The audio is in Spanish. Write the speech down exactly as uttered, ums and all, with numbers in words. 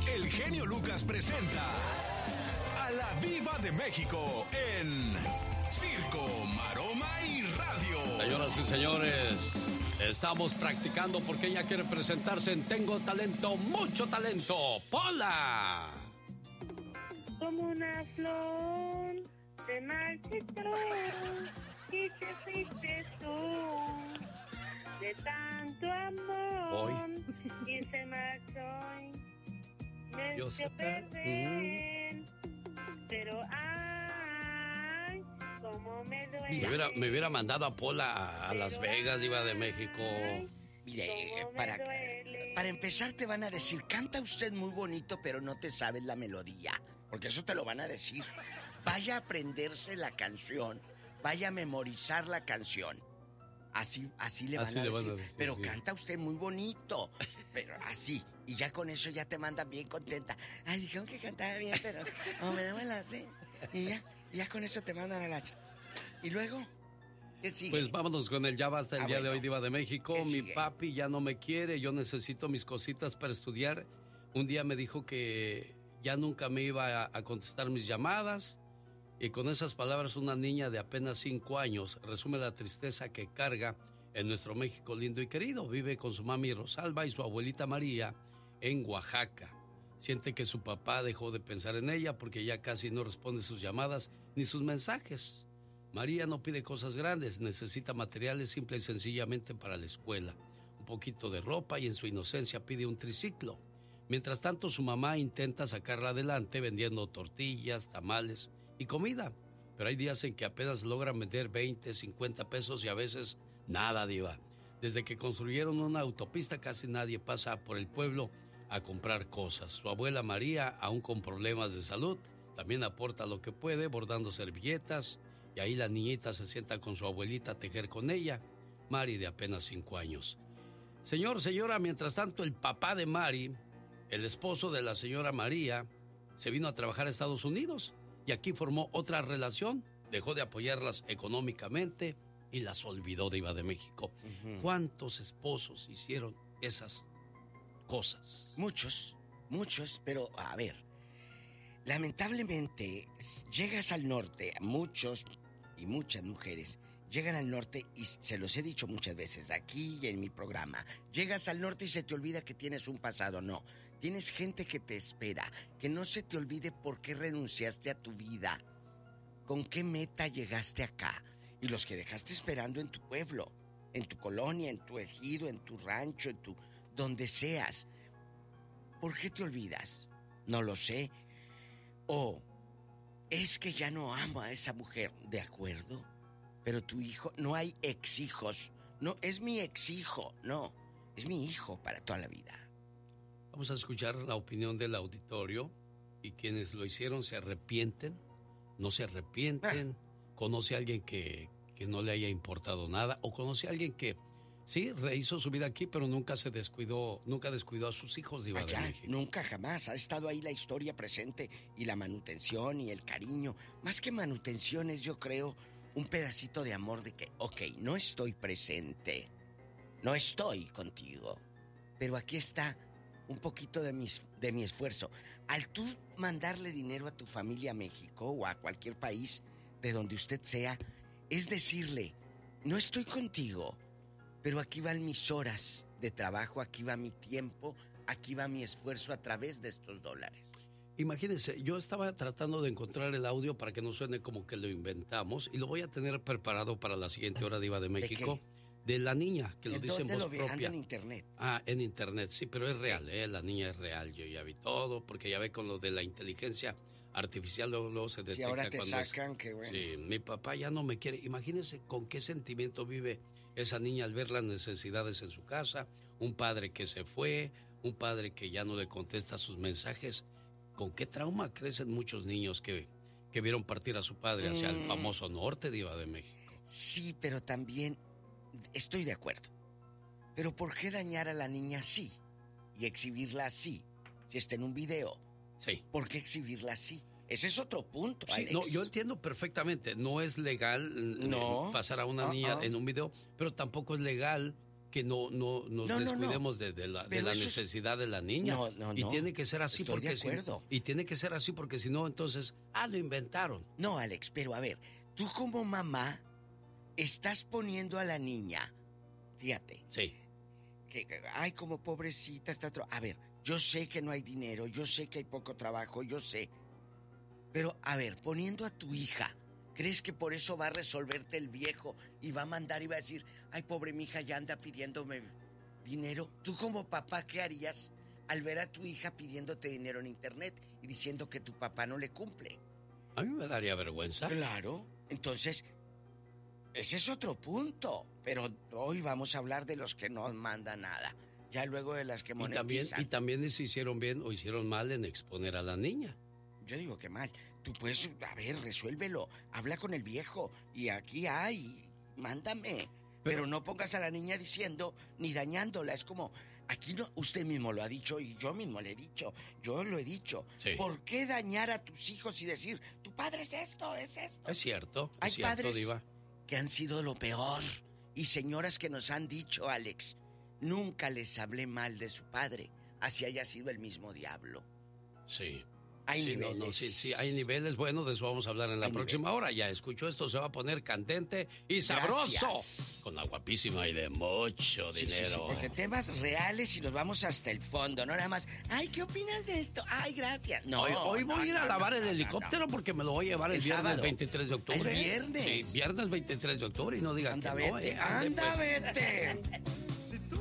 el genio Lucas presenta a la Diva de México en Circo, Maroma y Radio. Señoras y señores, estamos practicando porque ella quiere presentarse en Tengo Talento, Mucho Talento. ¡Pola! Como una flor se marchitó y te fuiste tú de tanto amor. Hoy. Y se marchó y me Yo dio sé perder. Mm. Pero ay, cómo me duele. Me hubiera, me hubiera mandado a Pola a, a Las Vegas, Diva de México. Mire, para, para empezar te van a decir, canta usted muy bonito, pero no te sabes la melodía. Porque eso te lo van a decir. Vaya a aprenderse la canción, vaya a memorizar la canción. Así, así le van, así a, le decir. van a decir. Pero sí. Canta usted muy bonito. Pero así. Y ya con eso ya te mandan bien contenta. Ay, dijeron que cantaba bien, pero hombre, no me la sé. Y ya, y ya con eso te mandan a la... Y luego... ¿Qué sigue? Pues vámonos con el Ya Basta el ah, día bueno. de hoy, Diva de México. Mi sigue? papi ya no me quiere, yo necesito mis cositas para estudiar. Un día me dijo que ya nunca me iba a, a contestar mis llamadas. Y con esas palabras una niña de apenas cinco años resume la tristeza que carga en nuestro México lindo y querido. Vive con su mami Rosalba y su abuelita María en Oaxaca. Siente que su papá dejó de pensar en ella porque ya casi no responde sus llamadas ni sus mensajes. María no pide cosas grandes, necesita materiales simple y sencillamente para la escuela. Un poquito de ropa y en su inocencia pide un triciclo. Mientras tanto, su mamá intenta sacarla adelante vendiendo tortillas, tamales y comida. Pero hay días en que apenas logran vender veinte, cincuenta pesos y a veces nada, Diva. Desde que construyeron una autopista casi nadie pasa por el pueblo a comprar cosas. Su abuela María, aún con problemas de salud, también aporta lo que puede bordando servilletas. Y ahí la niñita se sienta con su abuelita a tejer con ella, Mari de apenas cinco años. Señor, señora, mientras tanto el papá de Mari, el esposo de la señora María, se vino a trabajar a Estados Unidos y aquí formó otra relación, dejó de apoyarlas económicamente y las olvidó, Diva de México. Uh-huh. ¿Cuántos esposos hicieron esas cosas? Muchos, muchos, pero a ver, lamentablemente llegas al norte, muchos y muchas mujeres llegan al norte y se los he dicho muchas veces aquí y en mi programa. Llegas al norte y se te olvida que tienes un pasado. No, tienes gente que te espera. Que no se te olvide por qué renunciaste a tu vida, con qué meta llegaste acá. Y los que dejaste esperando en tu pueblo, en tu colonia, en tu ejido, en tu rancho, en tu... donde seas. ¿Por qué te olvidas? No lo sé. O es que ya no amo a esa mujer, ¿de acuerdo? Pero tu hijo, no hay ex hijos. No, es mi ex hijo, no. Es mi hijo para toda la vida. Vamos a escuchar la opinión del auditorio. Y quienes lo hicieron se arrepienten, no se arrepienten. Ah. Conoce a alguien que, que no le haya importado nada. O conoce a alguien que sí, rehizo su vida aquí, pero nunca se descuidó, nunca descuidó a sus hijos, Diva de México. Nunca, jamás. Ha estado ahí la historia presente y la manutención y el cariño. Más que manutención es, yo creo, un pedacito de amor de que, ok, no estoy presente, no estoy contigo, pero aquí está un poquito de, mis, de mi esfuerzo. Al tú mandarle dinero a tu familia a México o a cualquier país de donde usted sea, es decirle, no estoy contigo, pero aquí van mis horas de trabajo, aquí va mi tiempo, aquí va mi esfuerzo a través de estos dólares. Imagínense, yo estaba tratando de encontrar el audio para que no suene como que lo inventamos y lo voy a tener preparado para la siguiente hora, Diva de México. ¿De, de la niña, que lo dice en voz lo propia. En internet. Ah, en internet, sí, pero es real, ¿eh? La niña es real, yo ya vi todo, porque ya ve con lo de la inteligencia artificial, luego, luego se detecta. Si ahora te cuando sacan, es, qué bueno. Sí, mi papá ya no me quiere. Imagínense con qué sentimiento vive esa niña al ver las necesidades en su casa, un padre que se fue, un padre que ya no le contesta sus mensajes. ¿Con qué trauma crecen muchos niños que, que vieron partir a su padre hacia mm. el famoso norte, Diva de México? Sí, pero también estoy de acuerdo. Pero ¿por qué dañar a la niña así? Y exhibirla así, si está en un video. Sí. ¿Por qué exhibirla así? Ese es otro punto, sí, Alex. No, yo entiendo perfectamente. No es legal no. pasar a una uh-uh. niña en un video, pero tampoco es legal que no, no nos No, no, descuidemos no. de, de la, de Pero la eso es- necesidad de la niña. No, no, y no. tiene que ser así Estoy porque de si, acuerdo. y tiene que ser así porque si no, entonces, ah, lo inventaron. No, Alex, pero a ver, tú como mamá estás poniendo a la niña, fíjate, Sí. que, que, ay, como pobrecita está... tro- A ver, yo sé que no hay dinero, yo sé que hay poco trabajo, yo sé. Pero, a ver, poniendo a tu hija, ¿crees que por eso va a resolverte el viejo y va a mandar y va a decir, ay, pobre mi hija ya anda pidiéndome dinero? Tú como papá, ¿qué harías al ver a tu hija pidiéndote dinero en internet y diciendo que tu papá no le cumple? A mí me daría vergüenza. Claro, entonces, ese es otro punto. Pero hoy vamos a hablar de los que no mandan nada. Ya luego de las que Y también, monetizan. y también se hicieron bien o hicieron mal en exponer a la niña. Yo digo que mal. Tú puedes, a ver, resuélvelo. Habla con el viejo. Y aquí hay, mándame. Pero, Pero- no pongas a la niña diciendo ni dañándola. Es como, aquí no, usted mismo lo ha dicho y yo mismo le he dicho. Yo lo he dicho. Sí. ¿Por qué dañar a tus hijos y decir, tu padre es esto, es esto? Es cierto, es Hay cierto, padres Diva. que han sido lo peor. Y señoras que nos han dicho, Alex, nunca les hablé mal de su padre, así haya sido el mismo diablo. Sí. Hay Sí, no, niveles. no, sí, sí, hay niveles. Bueno, de eso vamos a hablar en la Hay próxima niveles. hora. Ya escucho esto, se va a poner candente y sabroso. Gracias. Con la guapísima y de mucho Sí, dinero. sí, sí, porque temas reales y nos vamos hasta el fondo, no nada más, ay, ¿qué opinas de esto? Ay, gracias. No, hoy hoy voy no, a ir a no, lavar no, el no, helicóptero no. porque me lo voy a llevar el, El viernes sábado. veintitrés de octubre. El viernes. Sí, viernes veintitrés de octubre y no digan Anda, que no, vete, eh, ande, anda, pues. vete.